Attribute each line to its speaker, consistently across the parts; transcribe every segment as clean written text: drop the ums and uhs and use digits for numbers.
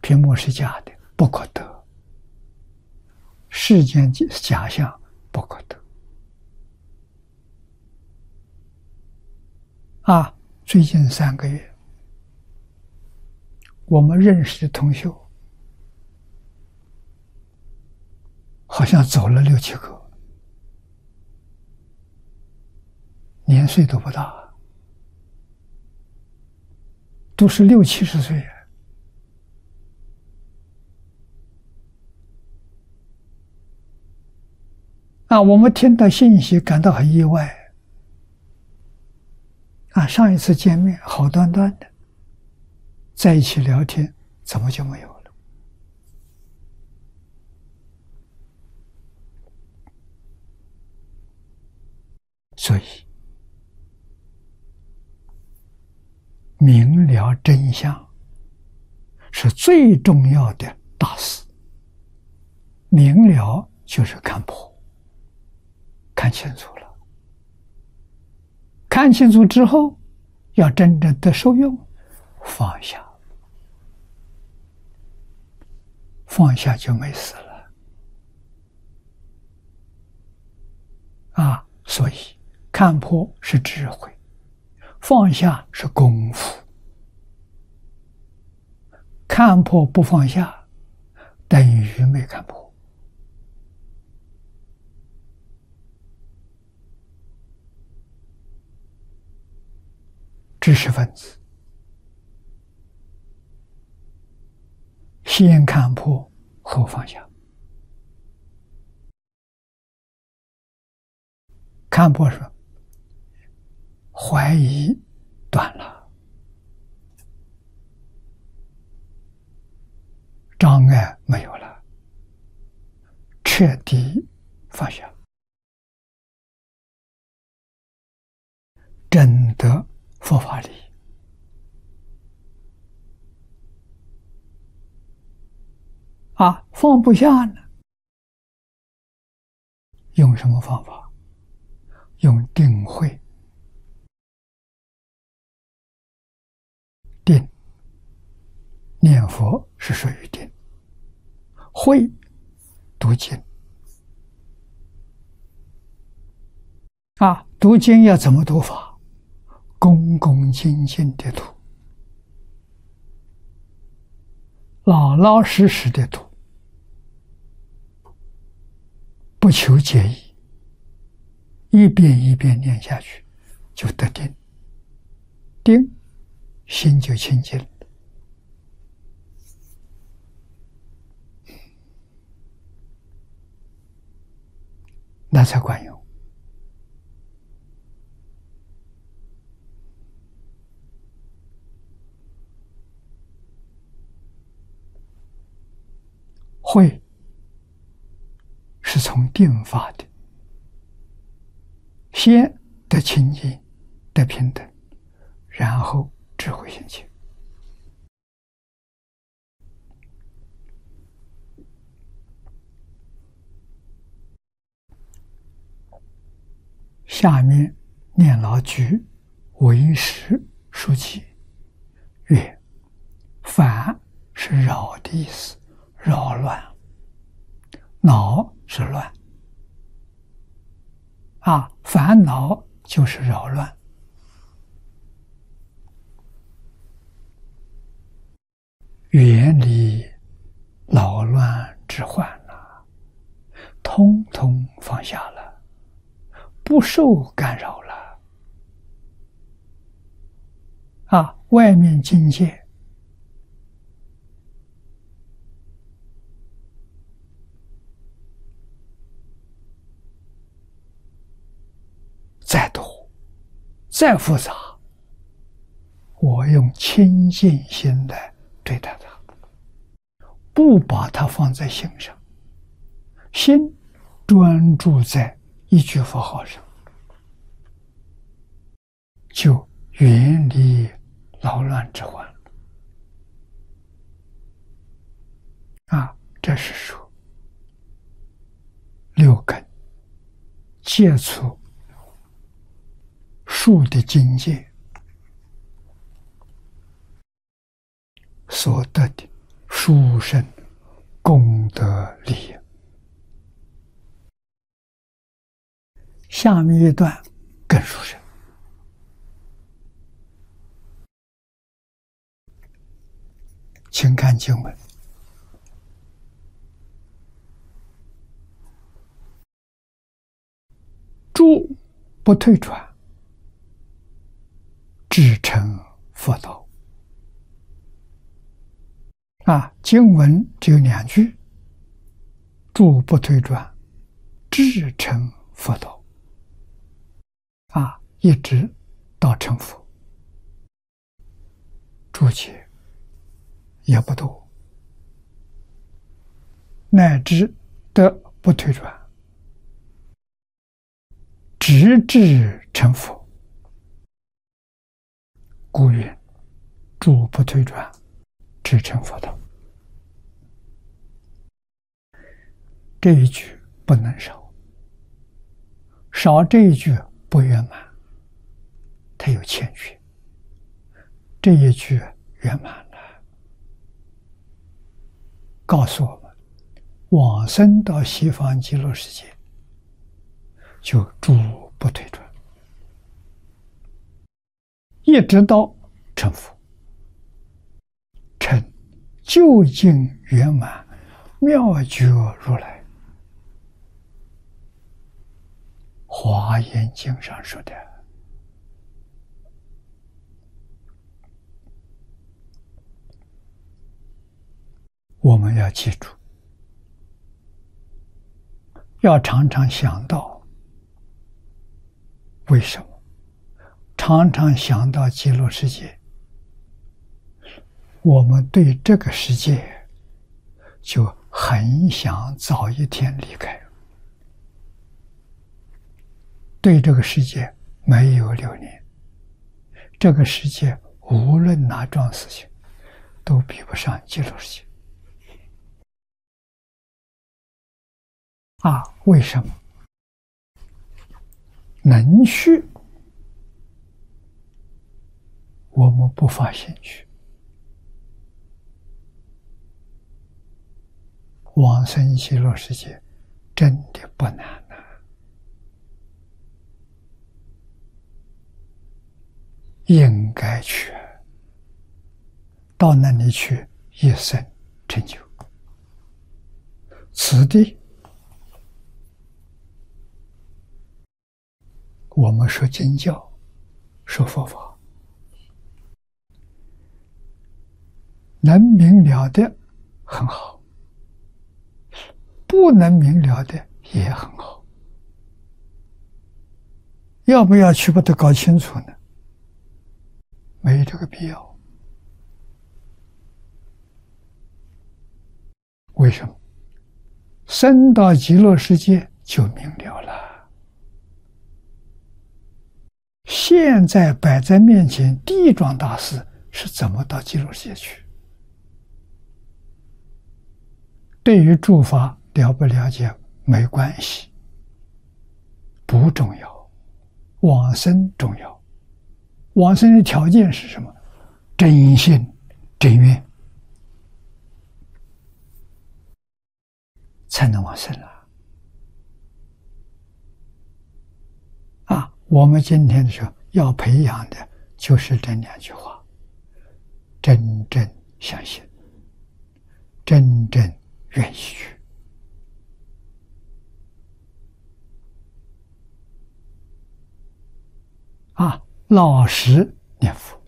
Speaker 1: 屏幕是假的，不可得；世间假象，不可得。最近3个月，我们认识的同学，好像走了6、7个，年岁都不大，都是60、70岁。我们听到信息感到很意外。上一次见面好端端的，在一起聊天，怎么就没有了？所以，明了真相是最重要的大事。明了就是看破，看清楚了。看清楚之后，要真正的受用，放下，放下就没事了。所以看破是智慧，放下是功夫。看破不放下，等于没看破。知识分子先看破后放下。看破是怀疑断了，障碍没有了，彻底放下，真得佛法理。放不下呢，用什么方法？用定慧。定，念佛是属于定。慧，读经。读经要怎么读法？恭恭敬敬的读，老老实实的读，不求解义，一遍一遍念下去，就得定。定，心就清净了。那才管用。慧是从定发的，先得清净，得平等，然后智慧现前。下面念老句为师书记曰：烦是扰的意思，扰乱，恼是乱，烦恼就是扰乱。远离扰乱之患了，通通放下了，不受干扰了。外面境界再多再复杂，我用清净心来对待它，不把它放在心上，心专注在一句佛号上，就远离扰乱之患。这是说六根接触树的境界所得的殊胜功德利益。下面一段更殊胜。请看经文：诸不退转，至成佛道。经文只有2句：诸不退转，至成佛道。一直到成佛，注解也不多，乃至得不退转，直至成佛。故云：诸不退转，至成佛道。这一句不能少，少这一句不圆满，它有欠缺。这一句圆满了，告诉我们往生到西方极乐世界就诸不退转，一直到成佛，成究竟圆满妙觉如来。华严经上说的，我们要记住，要常常想到为什么，常常想到极乐世界，我们对这个世界就很想早一天离开。对这个世界没有留恋，这个世界无论哪桩事情都比不上极乐世界。为什么？能去我们不发兴趣，往生极乐世界真的不难。应该去，到那里去一生成就。此地我们说经教，说佛法，能明了的很好，不能明了的也很好。要不要去把它搞清楚呢？没这个必要。为什么？生到极乐世界就明了了。现在摆在面前，地藏大师是怎么到极乐世界去？对于诸法了不了解没关系，不重要，往生重要。往生的条件是什么？真心真愿才能往生了。我们今天的时候要培养的就是这2句话：真正相信，真正愿意去。老实念佛，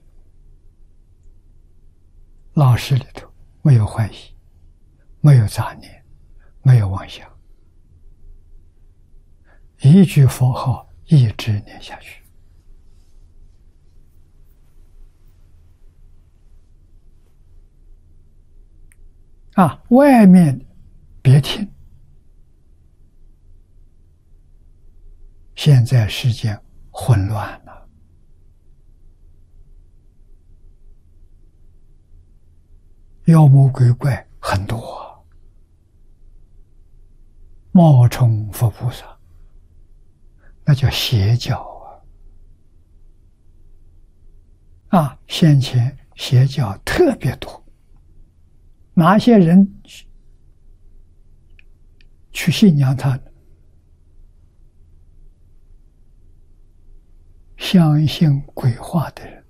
Speaker 1: 老实里头没有怀疑，没有杂念，没有妄想，一句佛号一直念下去。外面别听，现在世界混乱了，妖魔鬼怪很多，冒充佛菩萨，那叫邪教先前邪教特别多， 哪些人去信仰他呢？相信鬼话的人。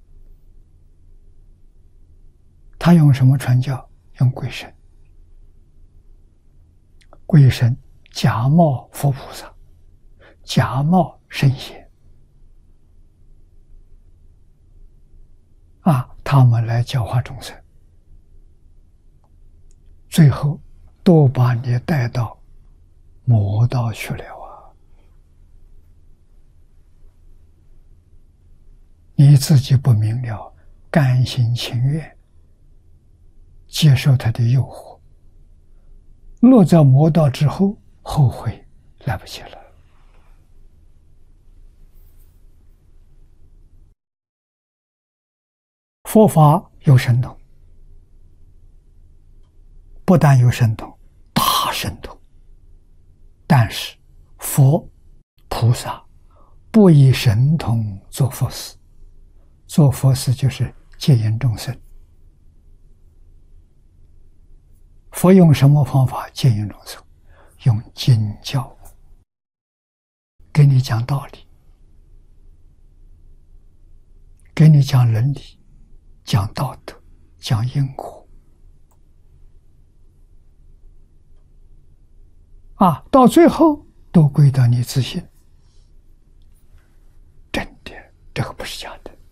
Speaker 1: 他用什么传教？用鬼神。鬼神假冒佛菩萨，假冒圣贤，他们来教化众生，最后都把你带到魔道去了啊！你自己不明了，甘心情愿接受他的诱惑，落在魔道之后，后悔来不及了。佛法有神通，不但有神通，大神通。但是佛菩萨不以神通做佛事，做佛事就是戒引众生。佛用什么方法戒引众生？用经教，给你讲道理，给你讲伦理，讲道德，讲因果。到最后都归到你自信。真的，这个不是假的，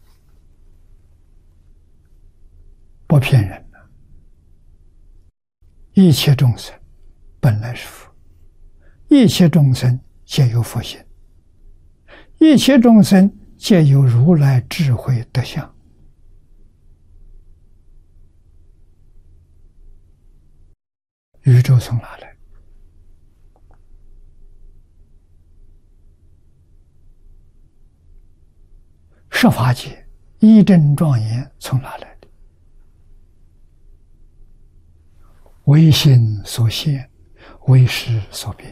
Speaker 1: 不骗人的。一切众生本来是佛，一切众生皆有佛性，一切众生皆有如来智慧德相。宇宙从哪来？十法界一真庄严从哪来的？唯心所现，唯识所变。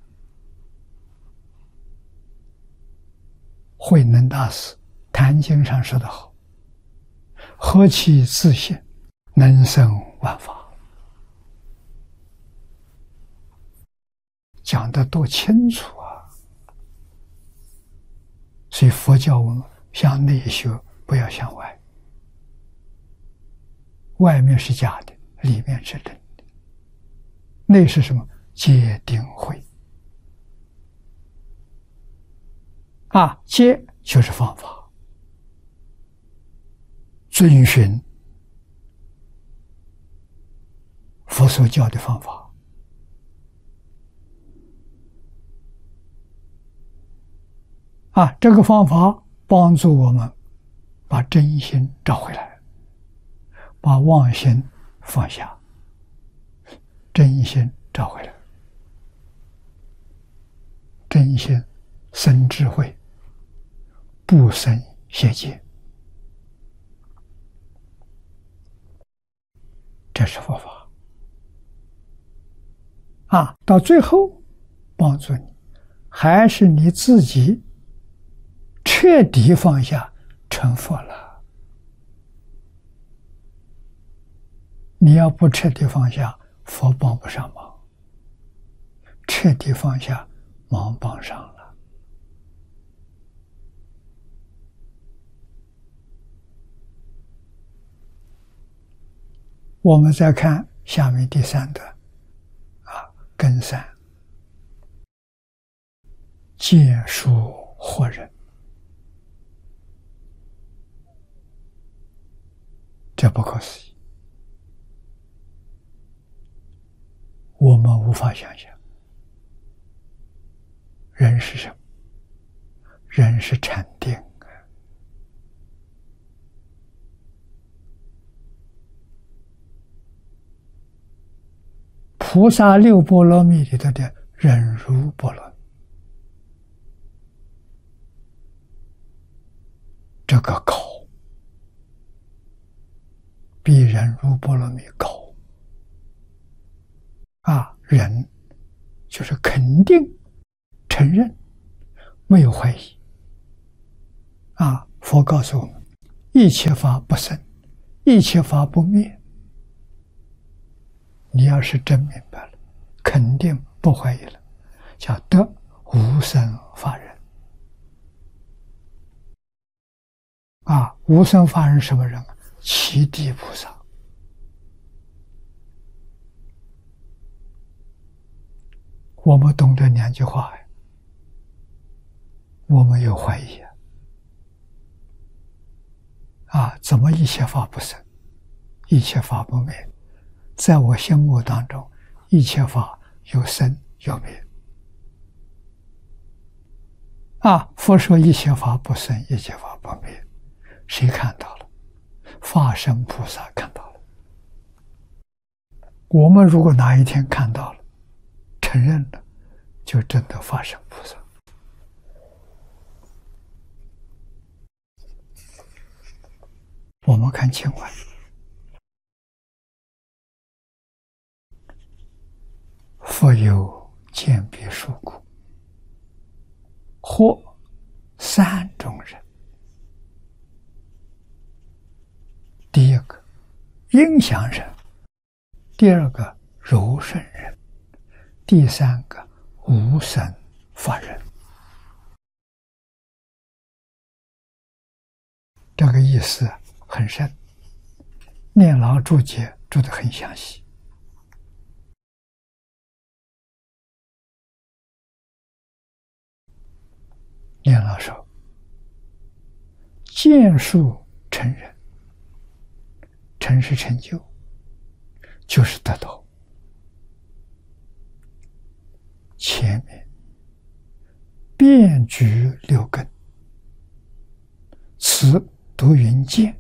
Speaker 1: 慧能大师《坛经》上说得好：何其自现，能生万法。讲得多清楚啊！所以佛教我们向内学，不要向外。外面是假的，里面是真的。内是什么？戒定慧。戒就是方法，遵循佛所教的方法。这个方法帮助我们把真心找回来，把妄心放下，真心找回来，真心生智慧，不生邪见。这是佛法。到最后帮助你，还是你自己彻底放下，成佛了。你要不彻底放下，佛帮不上忙；彻底放下，忙帮上了。我们再看下面第三段，根三，戒术惑人。这不可思议，我们无法想象。人是什么？人是禅定。菩萨六波罗蜜里头的忍辱波罗蜜，这个高，比忍辱波罗蜜高。忍就是肯定、承认，没有怀疑。佛告诉我们：一切法不生，一切法不灭。 你要是真明白了，肯定不怀疑了，叫得无生法忍。无生法忍什么人？七地菩萨。我们懂这两句话呀，我们有怀疑怎么一切法不生，一切法不灭？在我心目当中，一切法有生有灭。佛说一切法不生，一切法不灭，谁看到了？法身菩萨看到了。我们如果哪一天看到了，承认了，就真的法身菩萨。我们看经文，复有见彼数故，或三种人。第一个应祥人，第二个柔顺人，第三个无生法忍。这个意思很深，念老注解注得很详细。念老说，见数成人，成是成就，就是得到。前面遍举六根，此独云见。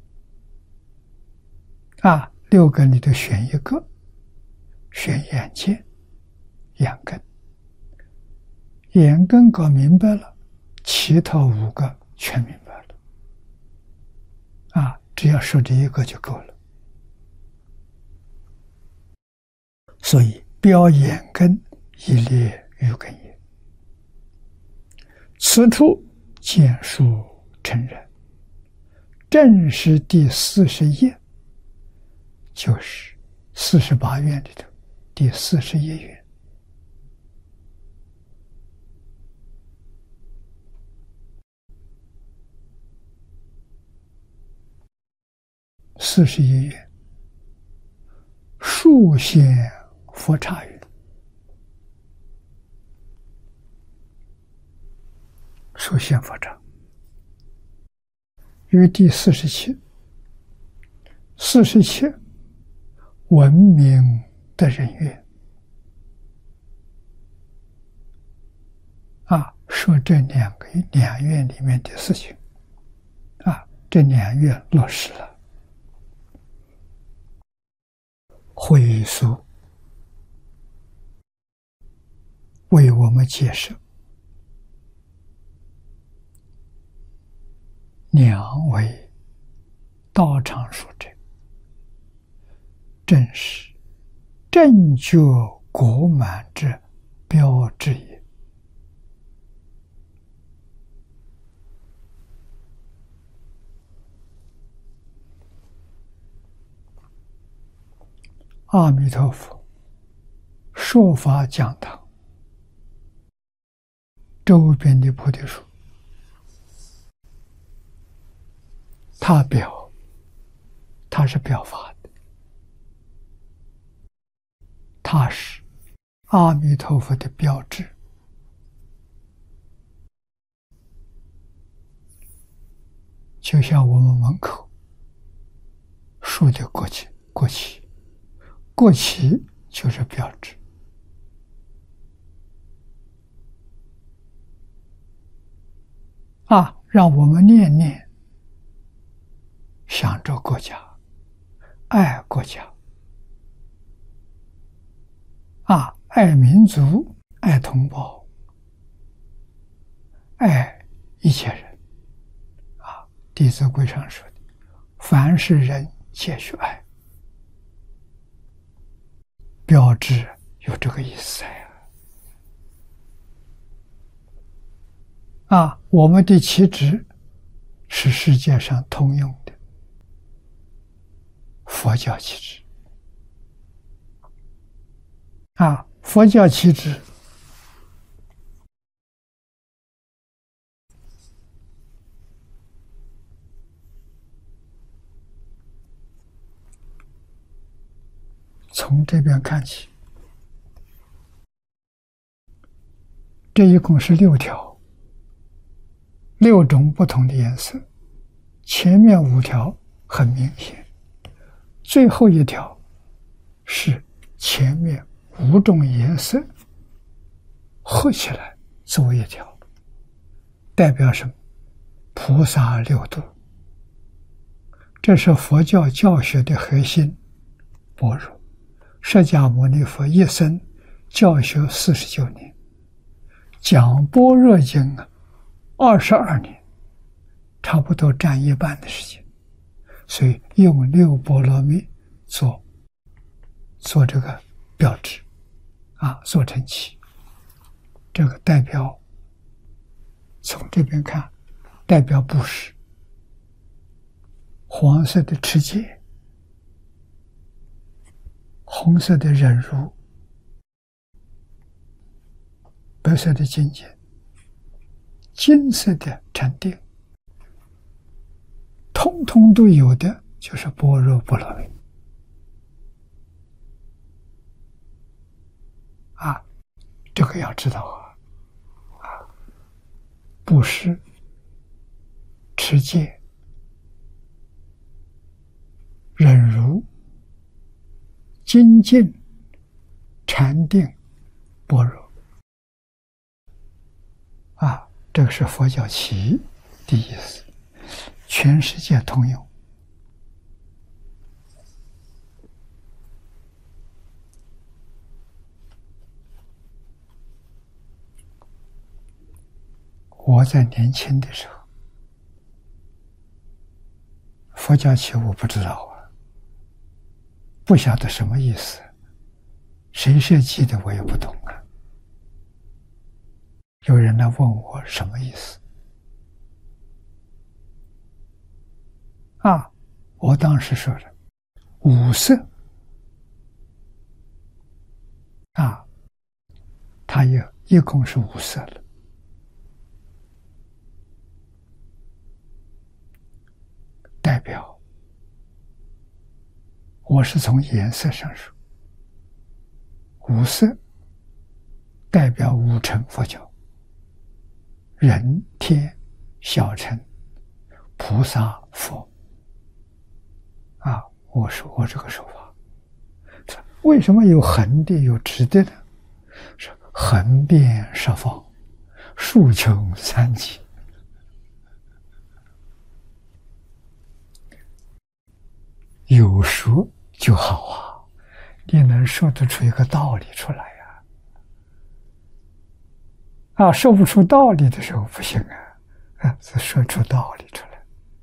Speaker 1: 六根里头选一个，选眼见、眼根。眼根搞明白了，其他五个全明白了。只要说这一个就够了。所以标眼根以列于根也。此处见数成人，正是第40页，就是48愿里头第41愿。41愿，数现佛刹云。数现佛刹于第47闻名的人愿。说这两愿里面的事情。这两愿落实了。会疏为我们解释两位道场书者，正是正觉果满之标志也。阿弥陀佛说法讲堂周边的菩提树，他是表法的，他是阿弥陀佛的标志。就像我们门口竖的国旗就是标志。让我们念念想着国家，爱国家，爱民族，爱同胞，爱一切人。弟子规上说的，凡是人皆须爱。标志有这个意思我们的旗帜是世界上通用的佛教旗帜。 佛教旗帜从这边看起，这一共是6条，6种不同的颜色，前面5条很明显，最后一条是前面5种颜色合起来做一条，代表什么？菩萨6度，这是佛教教学的核心。般若，释迦牟尼佛一生教学49年，讲般若经22年，差不多占一半的时间，所以用6波罗蜜做这个标志做成旗。这个代表，从这边看，代表布施。黄色的持戒，红色的忍辱，白色的精进，金色的禅定，通通都有的就是般若波罗蜜这个要知道布施、持戒、忍辱、精进、禅定、般若这个是佛教旗的意思，全世界通用。我在年轻的时候，佛教旗我不知道不晓得什么意思，谁设计的我也不懂有人来问我什么意思我当时说的5色它一共是5色了，代表我是从颜色上说，5色代表5乘佛教，人天小乘菩萨佛我说我这个说法，为什么有横的有直的呢？是横遍十方，竖穷三极。有说就好你能说得出一个道理出来说不出道理的时候不行说出道理出来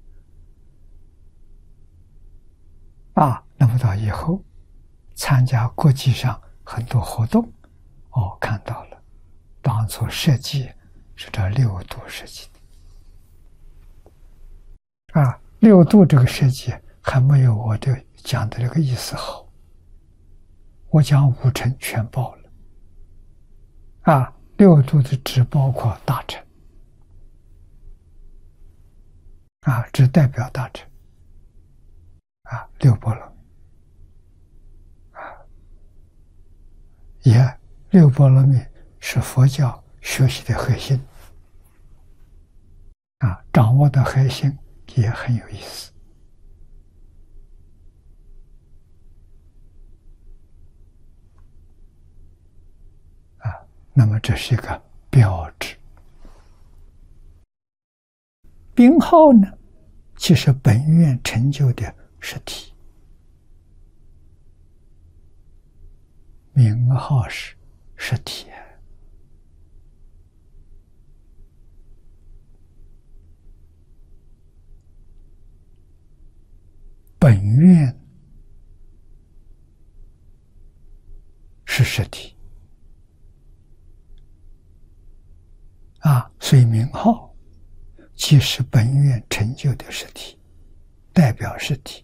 Speaker 1: 那么到以后参加国际上很多活动看到了当初设计是这6度设计的6度这个设计还没有我的讲的这个意思好，我讲5乘全包了6度的只包括大乘只代表大乘6波罗蜜6波罗蜜是佛教学习的核心掌握的核心也很有意思那么这是一个标志。宾号呢，其实本愿成就的实体，名号是实体本愿是实体所以名号即是本愿成就的实体，代表实体，